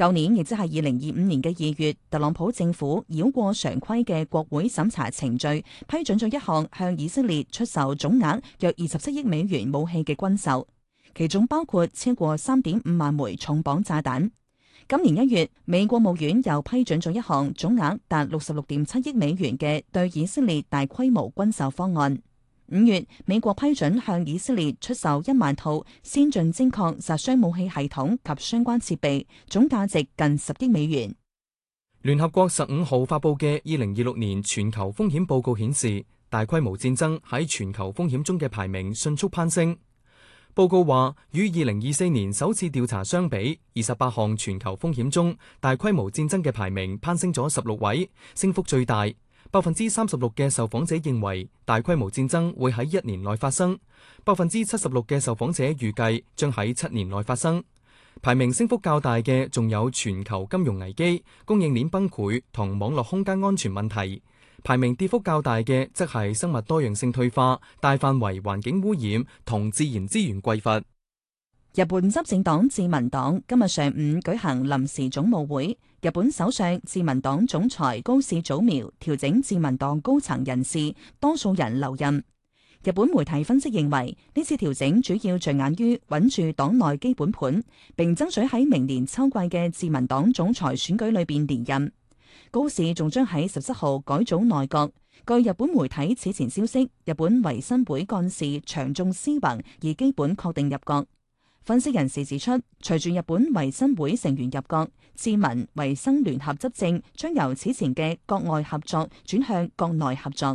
舊年亦即係2025年嘅2月，特朗普政府繞過常規嘅國會審查程序，批准咗一項向以色列出售總額約27億美元武器嘅軍售，其中包括超過3.5萬枚重磅炸彈。今年1月，美國務院又批准咗一項總額達66.7億美元嘅對以色列大規模軍售方案。5月，美國批准向以色列出售1萬套先進精確殺傷武器系統及相關設備，總價值近10億美元。 聯合國15號發佈嘅2026年全球風險報告顯示，大規模戰爭喺全球風險中嘅排名迅速攀升。報告話，與2024年首次調查相比，28項全球風險中，大規模戰爭嘅排名攀升咗16位，升幅最大。36% 嘅受訪者認為大規模戰爭會喺1年內發生，76% 嘅受訪者預計將喺7年內發生。排名升幅較大嘅仲有全球金融危機、供應鏈崩潰同網絡空間安全問題。排名跌幅較大嘅則係生物多樣性退化、大範圍環境污染同自然資源匱乏。 日本執政黨自民黨今日上午舉行臨時總務會，日本首相自民黨總裁高市早苗調整自民黨高層人事，多數人留任。日本媒體分析認為，呢次調整主要着眼於穩住黨內基本盤，並爭取喺明年秋季嘅自民黨總裁選舉裏邊連任。高市仲將喺17號改組內閣。據日本媒體此前消息，日本維新會幹事長仲思宏已基本確定入閣。分析人士指出，隨住日本維新會成員入閣，自民維新聯合執政將由此前嘅國外合作轉向國內合作。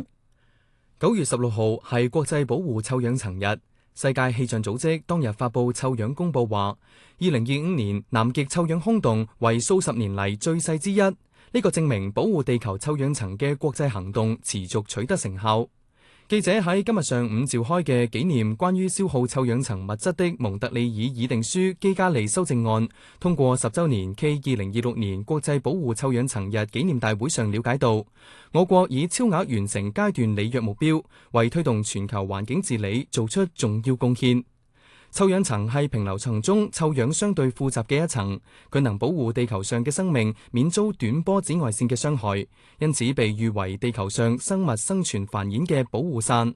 9月16號係國際保護臭氧層日，世界氣象組織當日發布臭氧公報話，2025年南極臭氧空洞為數十年嚟最細之一。呢個證明保護地球臭氧層嘅國際行動持續取得成效。記者喺今日上午召開嘅紀念關於消耗臭氧層物質的蒙特利爾議定書基加利修正案通過10週年暨2026年國際保護臭氧層日紀念大會上了解到，我國以超額完成階段履約目標，為推動全球環境治理做出重要貢獻。臭氧層係平流層中臭氧相對富集嘅一層，佢能保護地球上嘅生命免遭短波紫外線嘅傷害，因此被譽為地球上生物生存繁衍嘅保護傘。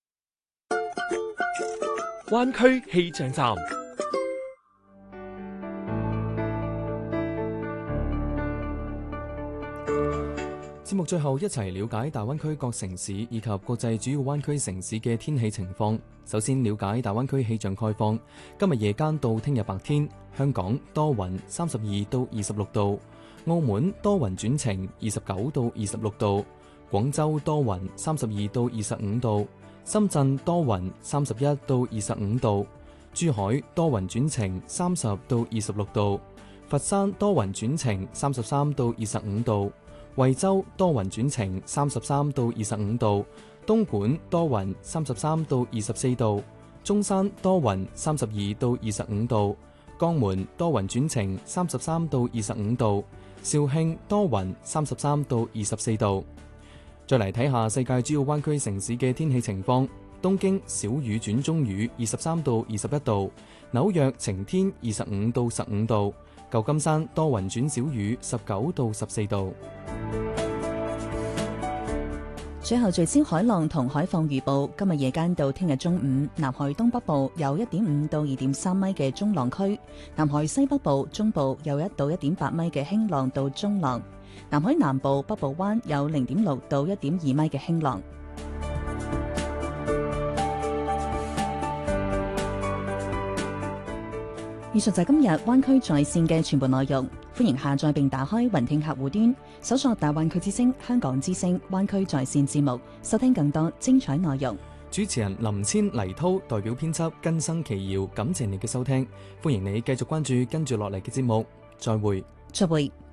灣區氣象站。 節目最後一齊了解大灣區各城市以及國際主要灣區城市嘅天氣情況。首先了解大灣區氣象概況。今日夜間到聽日白天，香港多雲32到26度，澳門多雲轉晴29到26度，廣州多雲32到25度，深圳多雲31到25度，珠海多雲轉晴30到26度，佛山多雲轉晴33到25度，惠州多雲轉晴33到25度，東莞多雲33到24度，中山多雲32到25度，江門多雲轉晴33到25度，肇慶多雲33到24度。再嚟睇下世界主要灣區城市嘅天氣情況。東京小雨轉中雨23到21度，紐約晴天25到15度，舊金山多雲轉小雨19到14度。 最後聚焦海浪同海況預報。今日夜間到聽日中午，南海東北部有1.5到2.3米嘅中浪區，南海西北部中部有1到1.8米嘅輕浪到中浪，南海南部北部灣有0.6到1.2米嘅輕浪。以上就係今日灣區在線嘅全部內容，歡迎下載並打開雲聽客戶端，搜索大灣區之聲、香港之聲、灣區在線節目，收聽更多精彩內容。 主持人林千、黎濤代表編輯根生奇瑤，感謝你嘅收聽，歡迎你繼續關注跟住落嚟嘅節目，再會。 再會。